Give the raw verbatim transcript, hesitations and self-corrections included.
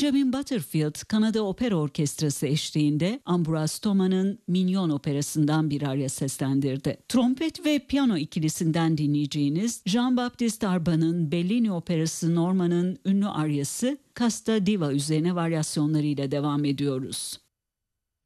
Benjamin Butterfield, Kanada Opera Orkestrası eşliğinde Ambroise Thomas'ın Mignon operasından bir arya seslendirdi. Trompet ve piyano ikilisinden dinleyeceğiniz Jean-Baptiste Arban'ın Bellini Operası Norma'nın ünlü aryası Casta Diva üzerine varyasyonlarıyla devam ediyoruz.